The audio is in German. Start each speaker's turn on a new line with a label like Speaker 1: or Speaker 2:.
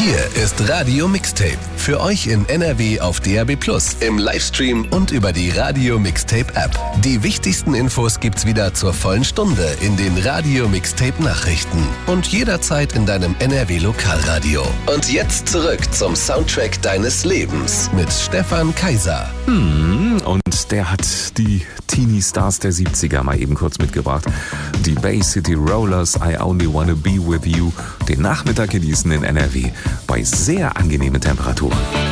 Speaker 1: Hier ist Radio Mixtape. Für euch in NRW auf DAB+, im Livestream und über die Radio Mixtape App. Die wichtigsten Infos gibt's wieder zur vollen Stunde in den Radio Mixtape Nachrichten und jederzeit in deinem NRW Lokalradio. Und jetzt zurück zum Soundtrack deines Lebens mit Stefan Kaiser.
Speaker 2: Und der hat die Teenie-Stars der 70er mal eben kurz mitgebracht. Die Bay City Rollers, I Only Wanna Be With You. Den Nachmittag genießen in NRW bei sehr angenehmen Temperaturen.